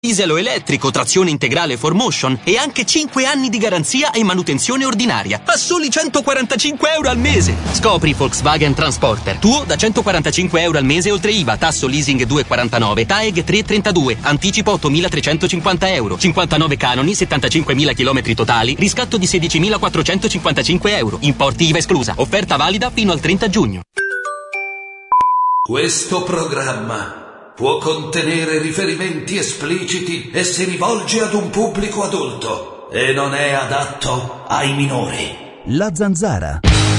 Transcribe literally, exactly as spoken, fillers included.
Diesel o elettrico, trazione integrale four motion e anche cinque anni di garanzia e manutenzione ordinaria a soli centoquarantacinque euro al mese. Scopri Volkswagen Transporter, tuo da centoquarantacinque euro al mese oltre I V A, tasso leasing due virgola quarantanove, T A E G tre virgola trentadue, anticipo ottomilatrecentocinquanta euro, cinquantanove canoni, settantacinquemila chilometri totali, riscatto di sedicimilaquattrocentocinquantacinque euro, importi I V A esclusa, offerta valida fino al trenta giugno. Questo programma può contenere riferimenti espliciti e si rivolge ad un pubblico adulto e non è adatto ai minori. La Zanzara.